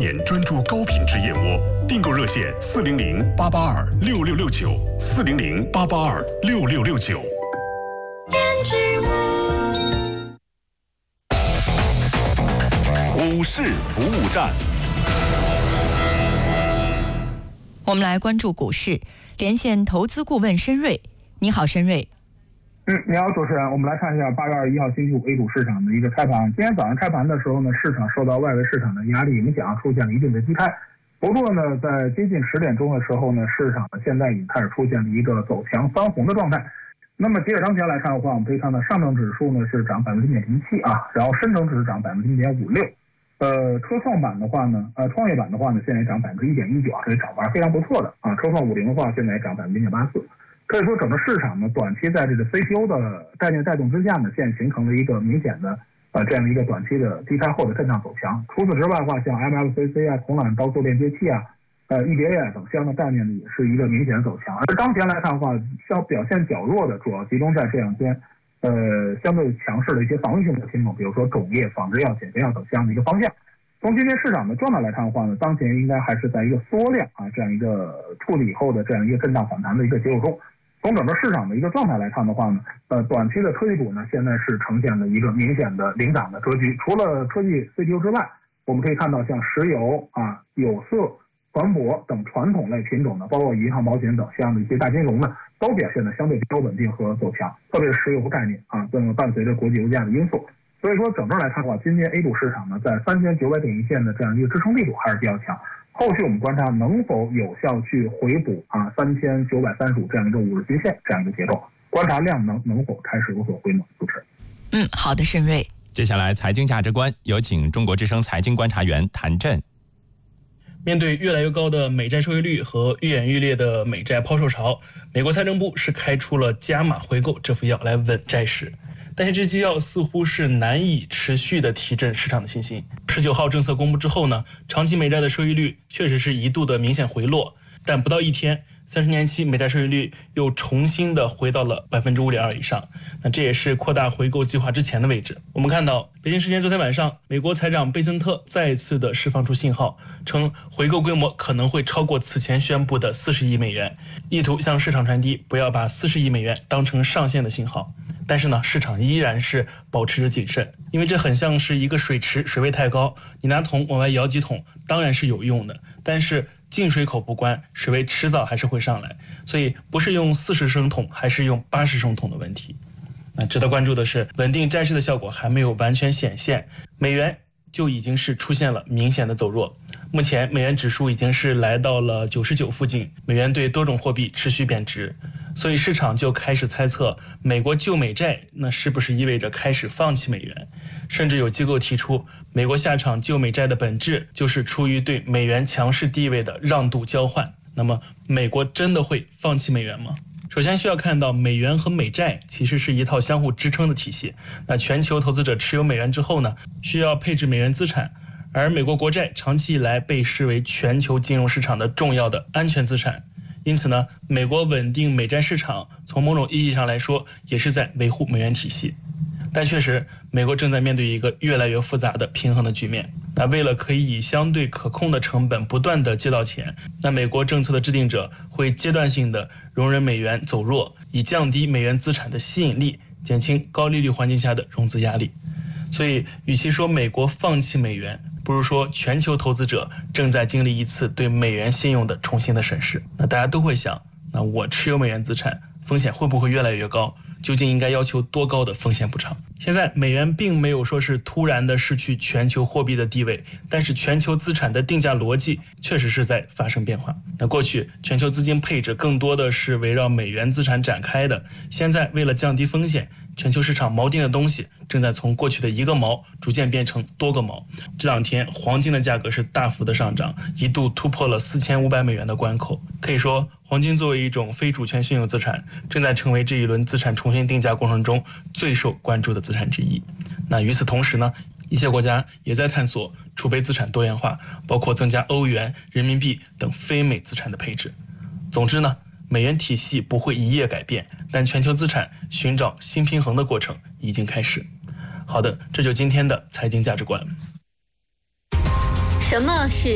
年专注高品质燕窝。订购热线400-882-6669，400-882-6669。股市服务站， 我们来关注股市，连线投资顾问申瑞。你好，申瑞。 你好，主持人。我们来看一下8月21号星期五 A 股市场的一个开盘。今天早上开盘的时候呢，市场受到外围市场的压力影响，出现了一定的低开。不过呢，在接近10点钟的时候呢，市场呢现在已经开始出现了一个走强翻红的状态。那么截止当前来看的话，我们可以看到上证指数呢是涨0.07%啊，然后深成指涨0.56%。科创板的话呢，创业板的话呢，现在涨1.19%啊，这个涨幅非常不错的啊。科创50的话，现在也涨0.84%。可以说，整个市场呢，短期在这个 CPO 的概念带动之下呢，现在形成了一个明显的这样的一个短期的低开后的震荡走强。除此之外的话，像 MLCC 啊、铜缆高速链接器啊、EDA 等相关的概念呢，也是一个明显的走强。而当前来看的话，表现较弱的主要集中在这两天相对强势的一些防御性的品种，比如说种业、仿制药、减肥药等这样的一个方向。从今天市场的状态来看的话呢，当前应该还是在一个缩量啊这样一个处理以后的这样一个震荡反弹的一个结构中。从整个市场的一个状态来看的话呢，短期的科技股呢现在是呈现了一个明显的领涨的格局。除了科技 CPU 之外，我们可以看到像石油啊、有色、船舶等传统类品种呢，包括银行、保险等这样的一些大金融呢，都表现的相对比较稳定和走强，特别是石油和概念啊，伴随着国际油价的因素。所以说整个来看的话，今天 A 股市场呢在3900点一线的这样一个支撑力度还是比较强。后续我们观察能否有效去回补3935这样一个50均线这样一个节奏，观察量能否开始有所回暖。主持人， 好的，申瑞。 接下来财经价值观，有请中国之声财经观察员谭震。 面对越来越高的美债收益率和愈演愈烈的美债抛售潮，美国财政部是开出了加码回购这副药来稳债市。但是这剂药似乎是难以持续的提振市场的信心。19号政策公布之后呢，长期美债的收益率确实是一度的明显回落，但不到一天，30年期美债收益率又重新的回到了5.2%以上。那这也是扩大回购计划之前的位置。我们看到，北京时间昨天晚上，美国财长贝森特再次的释放出信号，称回购规模可能会超过此前宣布的40亿美元，意图向市场传递不要把40亿美元当成上限的信号。但是呢，市场依然是保持着谨慎，因为这很像是一个水池，水位太高，你拿桶往外舀几桶当然是有用的，但是进水口不关，水位迟早还是会上来，所以不是用40升桶还是用80升桶的问题。那值得关注的是，稳定债市的效果还没有完全显现，美元就已经是出现了明显的走弱。目前美元指数已经是来到了99附近，美元对多种货币持续贬值，所以市场就开始猜测美国救美债那是不是意味着开始放弃美元，甚至有机构提出美国下场救美债的本质就是出于对美元强势地位的让渡交换。那么美国真的会放弃美元吗？首先需要看到美元和美债其实是一套相互支撑的体系。那全球投资者持有美元之后呢，需要配置美元资产，而美国国债长期以来被视为全球金融市场的重要的安全资产。因此呢，美国稳定美债市场从某种意义上来说也是在维护美元体系。但确实，美国正在面对一个越来越复杂的平衡的局面。那为了可以以相对可控的成本不断的借到钱，那美国政策的制定者会阶段性的容忍美元走弱，以降低美元资产的吸引力，减轻高利率环境下的融资压力。所以与其说美国放弃美元，不如说全球投资者正在经历一次对美元信用的重新的审视。那大家都会想，那我持有美元资产风险会不会越来越高？究竟应该要求多高的风险补偿？现在美元并没有说是突然的失去全球货币的地位，但是全球资产的定价逻辑确实是在发生变化。那过去全球资金配置更多的是围绕美元资产展开的，现在为了降低风险，全球市场锚定的东西正在从过去的一个锚逐渐变成多个锚。这两天黄金的价格是大幅的上涨，一度突破了4500美元的关口。可以说，黄金作为一种非主权信用资产，正在成为这一轮资产重新定价过程中最受关注的资产之一。那与此同时呢，一些国家也在探索储备资产多元化，包括增加欧元、人民币等非美资产的配置。总之呢，美元体系不会一夜改变，但全球资产寻找新平衡的过程已经开始。好的，这就今天的财经价值观。 什么是